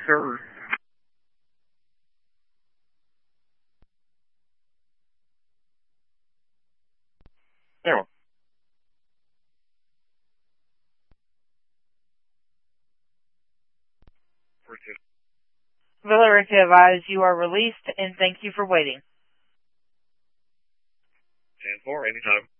sir. There. Valeria to advise you are released and thank you for waiting. 10-4, anytime.